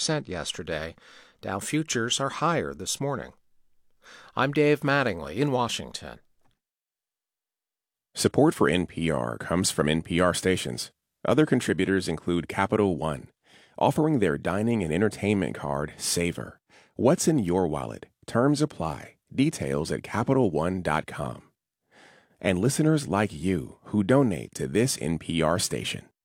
1% yesterday. Dow futures are higher this morning. I'm Dave Mattingly in Washington. Support for NPR comes from NPR stations. Other contributors include Capital One, offering their dining and entertainment card, Savor. What's in your wallet? Terms apply. Details at CapitalOne.com. And listeners like you who donate to this NPR station.